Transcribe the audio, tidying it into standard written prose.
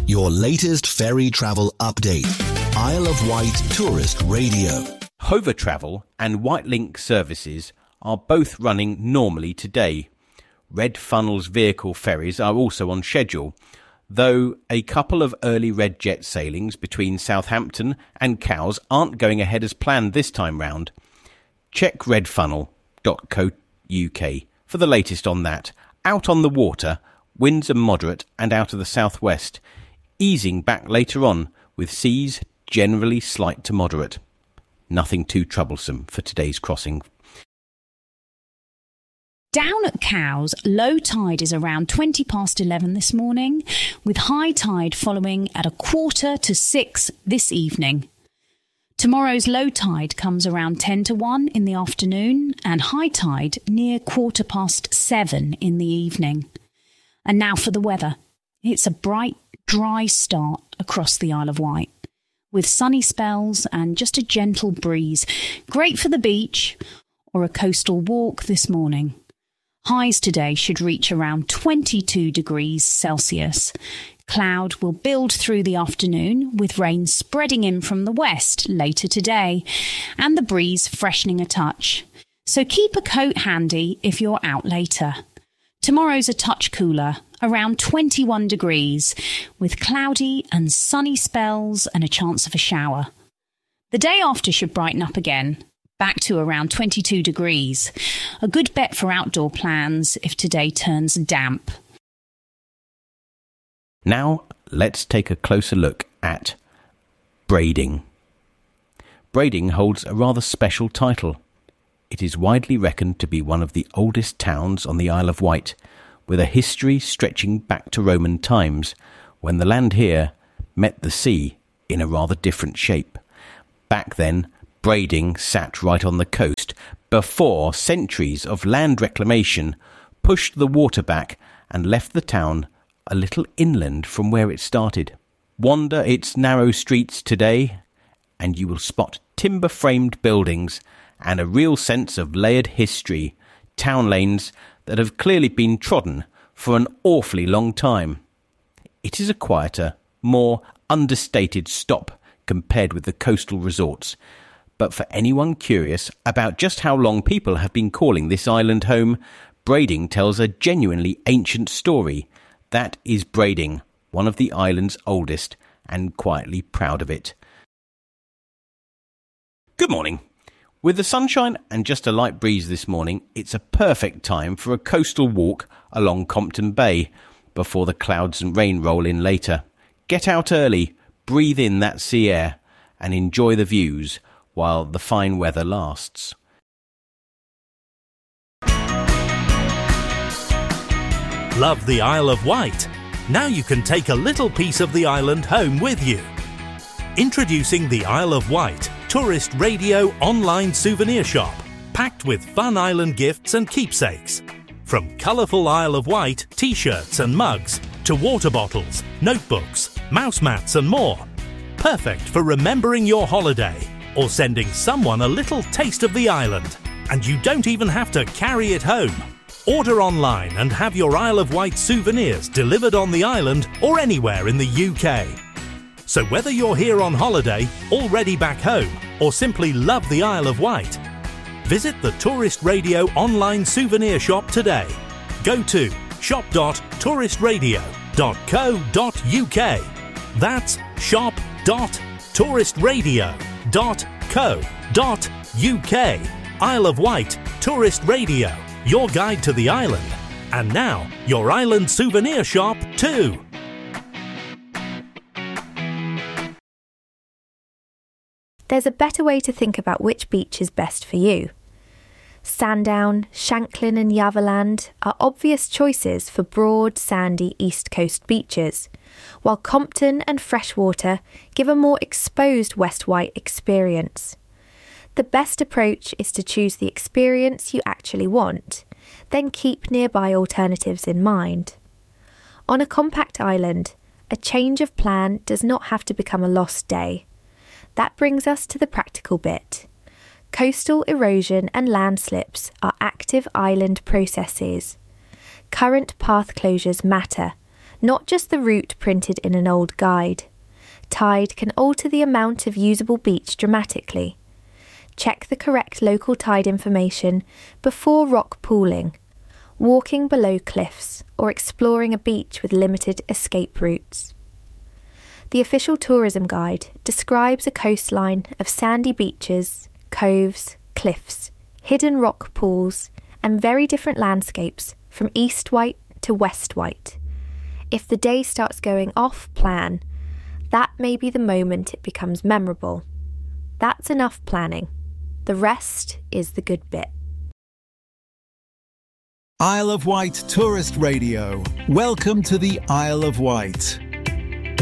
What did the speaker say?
Your latest ferry travel update. Isle of Wight Tourist Radio. Hover Travel and Whitelink services are both running normally today. Red Funnel's vehicle ferries are also on schedule, though a couple of early Red Jet sailings between Southampton and Cowes aren't going ahead as planned this time round. Check redfunnel.co.uk for the latest on that. Out on the water, winds are moderate and out of the southwest, easing back later on with seas generally slight to moderate. Nothing too troublesome for today's crossing. Down at Cowes, low tide is around 20 past 11 this morning, with high tide following at 5:45 this evening. Tomorrow's low tide comes around 10 to 1 in the afternoon and high tide near 7:15 in the evening. And now for the weather. It's a bright, dry start across the Isle of Wight, with sunny spells and just a gentle breeze. Great for the beach or a coastal walk this morning. Highs today should reach around 22 degrees Celsius. Cloud will build through the afternoon, with rain spreading in from the west later today, and the breeze freshening a touch. So keep a coat handy if you're out later. Tomorrow's a touch cooler, around 21 degrees, with cloudy and sunny spells and a chance of a shower. The day after should brighten up again, back to around 22 degrees. A good bet for outdoor plans if today turns damp. Now, let's take a closer look at Brading. Brading holds a rather special title. It is widely reckoned to be one of the oldest towns on the Isle of Wight, with a history stretching back to Roman times, when the land here met the sea in a rather different shape. Back then, Brading sat right on the coast, before centuries of land reclamation pushed the water back and left the town a little inland from where it started. Wander its narrow streets today, and you will spot timber-framed buildings and a real sense of layered history, town lanes that have clearly been trodden for an awfully long time. It is a quieter, more understated stop compared with the coastal resorts, but for anyone curious about just how long people have been calling this island home, Brading tells a genuinely ancient story. That is Brading, one of the island's oldest, and quietly proud of it. Good morning. With the sunshine and just a light breeze this morning, it's a perfect time for a coastal walk along Compton Bay before the clouds and rain roll in later. Get out early, breathe in that sea air, and enjoy the views while the fine weather lasts. Love the Isle of Wight? Now you can take a little piece of the island home with you. Introducing the Isle of Wight Tourist Radio online souvenir shop, packed with fun island gifts and keepsakes. From colourful Isle of Wight t-shirts and mugs to water bottles, notebooks, mouse mats and more. Perfect for remembering your holiday or sending someone a little taste of the island. And you don't even have to carry it home. Order online and have your Isle of Wight souvenirs delivered on the island or anywhere in the UK. So whether you're here on holiday, already back home, or simply love the Isle of Wight, visit the Tourist Radio online souvenir shop today. Go to shop.touristradio.co.uk. That's shop.touristradio.co.uk. Isle of Wight Tourist Radio, your guide to the island. And now, your island souvenir shop too. There's a better way to think about which beach is best for you. Sandown, Shanklin and Yavaland are obvious choices for broad, sandy East Coast beaches, while Compton and Freshwater give a more exposed West Wight experience. The best approach is to choose the experience you actually want, then keep nearby alternatives in mind. On a compact island, a change of plan does not have to become a lost day. That brings us to the practical bit. Coastal erosion and landslips are active island processes. Current path closures matter, not just the route printed in an old guide. Tide can alter the amount of usable beach dramatically. Check the correct local tide information before rock pooling, walking below cliffs, or exploring a beach with limited escape routes. The official tourism guide describes a coastline of sandy beaches, coves, cliffs, hidden rock pools, and very different landscapes from East Wight to West Wight. If the day starts going off plan, that may be the moment it becomes memorable. That's enough planning. The rest is the good bit. Isle of Wight Tourist Radio. Welcome to the Isle of Wight.